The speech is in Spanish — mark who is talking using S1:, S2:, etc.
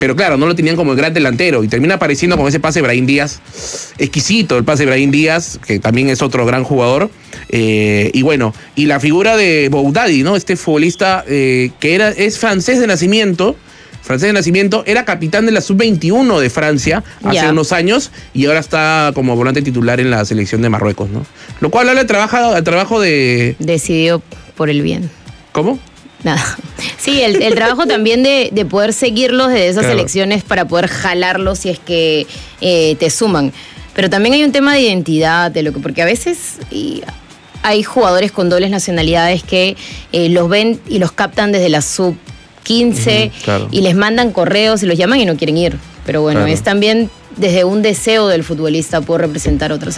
S1: Pero claro, no lo tenían como el gran delantero y termina apareciendo con ese pase de Brahim Díaz, exquisito el pase de Brahim Díaz, que también es otro gran jugador. Y bueno, y la figura de Boudadi, ¿no? Este futbolista que es francés de nacimiento, era capitán de la Sub-21 de Francia hace unos años y ahora está como volante titular en la selección de Marruecos, ¿no? Lo cual habla del trabajo de...
S2: Decidió por el bien.
S1: ¿Cómo?
S2: Nada. Sí, el trabajo también de poder seguirlos de esas elecciones para poder jalarlos si es que te suman. Pero también hay un tema de identidad, porque a veces hay jugadores con dobles nacionalidades que los ven y los captan desde la sub-15 y les mandan correos y los llaman y no quieren ir. Pero bueno, es también desde un deseo del futbolista por representar otras